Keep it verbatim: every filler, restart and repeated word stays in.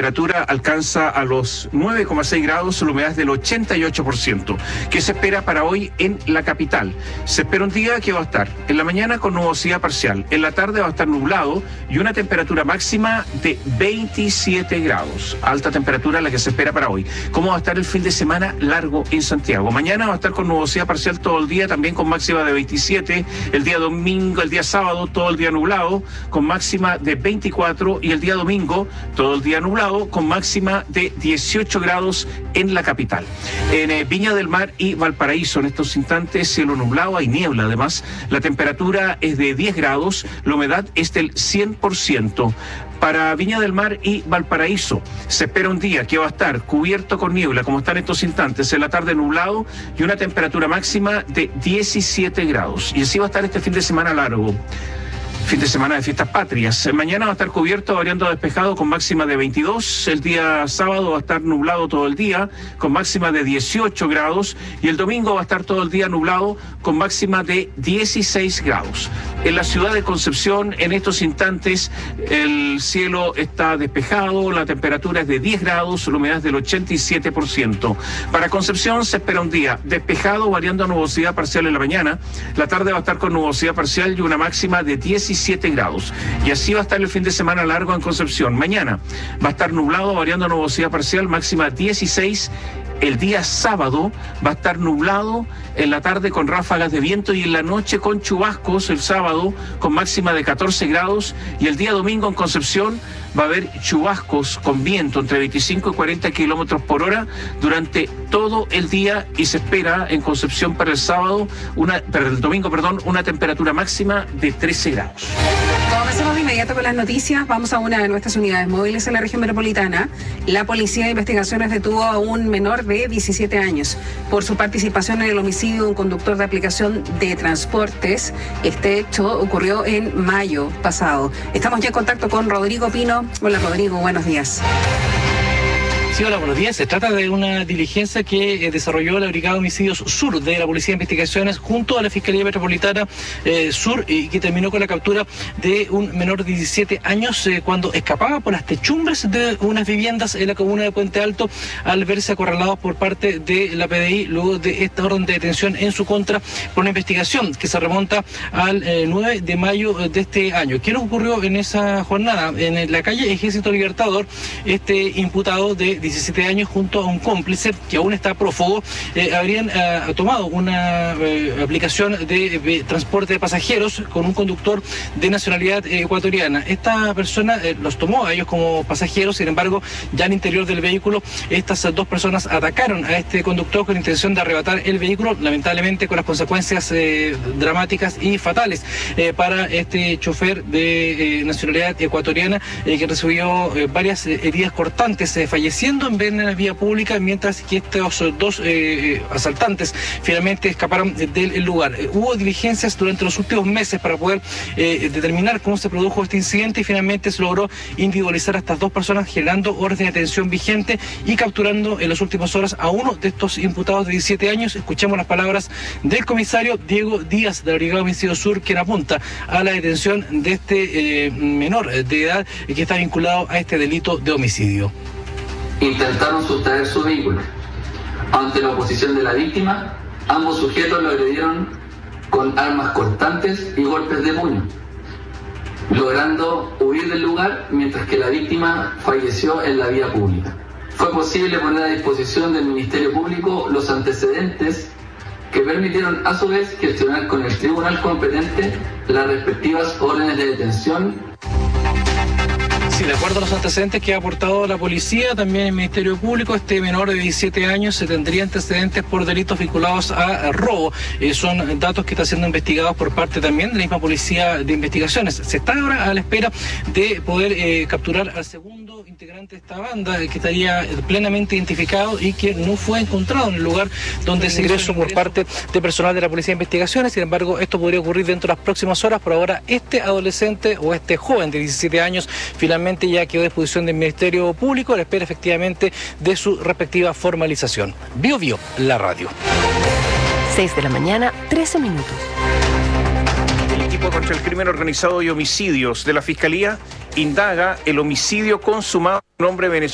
temperatura alcanza a los nueve coma seis grados, la humedad es del ochenta y ocho por ciento. ¿Qué se espera para hoy en la capital? Se espera un día que va a estar en la mañana con nubosidad parcial, en la tarde va a estar nublado y una temperatura máxima de veintisiete grados. Alta temperatura la que se espera para hoy. ¿Cómo va a estar el fin de semana largo en Santiago? Mañana va a estar con nubosidad parcial todo el día, también con máxima de veintisiete. El día domingo, el día sábado, todo el día nublado, con máxima de veinticuatro. Y el día domingo, todo el día nublado, con máxima de dieciocho grados en la capital. En eh, Viña del Mar y Valparaíso, en estos instantes, cielo nublado, hay niebla además. La temperatura es de diez grados, la humedad es del cien por ciento. Para Viña del Mar y Valparaíso se espera un día que va a estar cubierto con niebla, como están estos instantes, en la tarde nublado y una temperatura máxima de diecisiete grados. Y así va a estar este fin de semana largo. Fin de semana de fiestas patrias. Mañana va a estar cubierto, variando despejado, con máxima de veintidós. El día sábado va a estar nublado todo el día, con máxima de dieciocho grados. Y el domingo va a estar todo el día nublado, con máxima de dieciséis grados. En la ciudad de Concepción, en estos instantes, el cielo está despejado, la temperatura es de diez grados, la humedad es del ochenta y siete por ciento. Para Concepción se espera un día despejado, variando a nubosidad parcial en la mañana. La tarde va a estar con nubosidad parcial y una máxima de diecisiete grados. Y así va a estar el fin de semana largo en Concepción. Mañana va a estar nublado, variando a nubosidad parcial, máxima dieciséis. El día sábado va a estar nublado, en la tarde con ráfagas de viento y en la noche con chubascos, el sábado con máxima de catorce grados, y el día domingo en Concepción va a haber chubascos con viento entre veinticinco y cuarenta kilómetros por hora durante todo el día, y se espera en Concepción para el sábado, una, para el domingo, perdón, una temperatura máxima de trece grados. Comencemos de inmediato con las noticias. Vamos a una de nuestras unidades móviles en la región metropolitana. La Policía de Investigaciones detuvo a un menor de diecisiete años por su participación en el homicidio de un conductor de aplicación de transportes. Este hecho ocurrió en mayo pasado. Estamos ya en contacto con Rodrigo Pino. Hola Rodrigo, buenos días. Sí, hola, buenos días. Se trata de una diligencia que eh, desarrolló la Brigada de Homicidios Sur de la Policía de Investigaciones junto a la Fiscalía Metropolitana eh, Sur, y que terminó con la captura de un menor de diecisiete años eh, cuando escapaba por las techumbres de unas viviendas en la comuna de Puente Alto, al verse acorralado por parte de la P D I luego de esta orden de detención en su contra por una investigación que se remonta al eh, nueve de mayo de este año. ¿Qué nos ocurrió en esa jornada? En la calle Ejército Libertador, este imputado de diecisiete años junto a un cómplice que aún está prófugo eh, habrían eh, tomado una eh, aplicación de, de transporte de pasajeros con un conductor de nacionalidad eh, ecuatoriana. Esta persona eh, los tomó a ellos como pasajeros, sin embargo, ya al interior del vehículo estas dos personas atacaron a este conductor con intención de arrebatar el vehículo, lamentablemente con las consecuencias eh, dramáticas y fatales eh, para este chofer de eh, nacionalidad ecuatoriana eh, que recibió eh, varias eh, heridas cortantes, eh, falleciendo en la vía pública, mientras que estos dos eh, asaltantes finalmente escaparon del lugar. Eh, hubo diligencias durante los últimos meses para poder eh, determinar cómo se produjo este incidente, y finalmente se logró individualizar a estas dos personas, generando orden de detención vigente y capturando en las últimas horas a uno de estos imputados de diecisiete años. Escuchemos las palabras del comisario Diego Díaz de la Brigada de Homicidios Sur, quien apunta a la detención de este eh, menor de edad que está vinculado a este delito de homicidio. Intentaron sustraer su vehículo. Ante la oposición de la víctima, ambos sujetos lo agredieron con armas cortantes y golpes de puño, logrando huir del lugar mientras que la víctima falleció en la vía pública. Fue posible poner a disposición del Ministerio Público los antecedentes que permitieron a su vez gestionar con el tribunal competente las respectivas órdenes de detención. Sí, de acuerdo a los antecedentes que ha aportado la policía, también el Ministerio Público, este menor de diecisiete años se tendría antecedentes por delitos vinculados a robo. Eh, son datos que están siendo investigados por parte también de la misma Policía de Investigaciones. Se está ahora a la espera de poder eh, capturar al segundo integrante de esta banda, eh, que estaría plenamente identificado y que no fue encontrado en el lugar donde se ingresó por parte de personal de la Policía de Investigaciones. Sin embargo, esto podría ocurrir dentro de las próximas horas. Por ahora, este adolescente o este joven de diecisiete años finalmente ya quedó a disposición del Ministerio Público a la espera efectivamente de su respectiva formalización. Bio Bio, la radio. seis de la mañana, trece minutos. El equipo contra el crimen organizado y homicidios de la Fiscalía indaga el homicidio consumado por un hombre venezolano